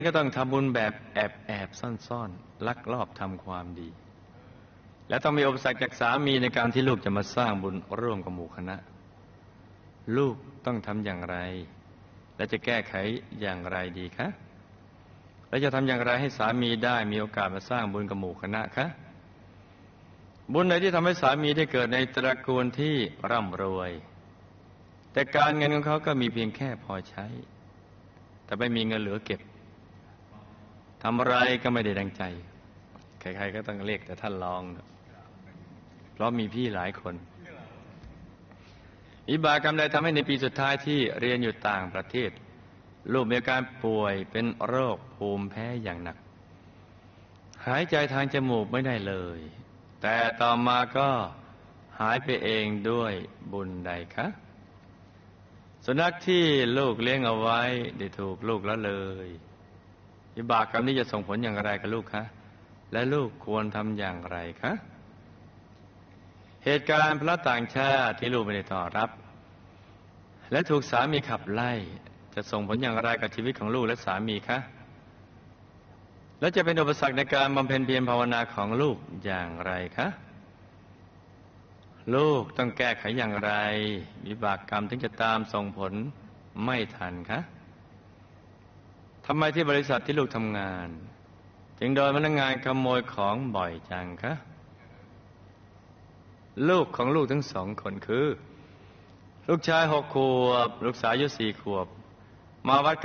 ก็ต้องทำบุญแบบแอบซ่อนลักลอบทำความดีและต้องมีอุปสรรคจากสามีในการที่ลูกจะมาสร้างบุญร่วมกับหมู่คณะลูกต้องทำอย่างไรและจะแก้ไขอย่างไรดีคะและจะทำอย่างไรให้สามีได้มีโอกาสมาสร้างบุญกับหมู่คณะคะบุญไหนที่ทำให้สามีได้เกิดในตระกูลที่ร่ำรวยแต่การเงินของเขาก็มีเพียงแค่พอใช้แต่ไม่มีเงินเหลือเก็บทำอะไรก็ไม่ได้ดังใจใครๆก็ต้องเรียกแต่ท่านรองเพราะมีพี่หลายคนวิบากกรรมใดทำให้ในปีสุดท้ายที่เรียนอยู่ต่างประเทศลูกมีอาการป่วยเป็นโรคภูมิแพ้อย่างหนักหายใจทางจมูกไม่ได้เลยแต่ต่อมาก็หายไปเองด้วยบุญใดคะสุนัขที่ลูกเลี้ยงเอาไว้ได้ถูกลูกละเลยวิบากกรรมนี้จะส่งผลอย่างไรกับลูกคะและลูกควรทำอย่างไรคะเหตุการณ์พระต่างชาติที่ลูกไม่ได้ต้อนรับและถูกสามีขับไล่จะส่งผลอย่างไรกับชีวิตของลูกและสามีคะและจะเป็นอุปสรรคในการบำเพ็ญเพียรภาวนาของลูกอย่างไรคะลูกต้องแก้ไขอย่างไรวิบากกรรมถึงจะตามส่งผลไม่ทันคะทำไมที่บริษัทที่ลูกทำงานจึงโดนพนักงานขโมยของบ่อยจังคะลูกของลูกทั้ง2 คนคือลูกชาย6 ขวบลูกสาวอายุ4 ขวบมาวัด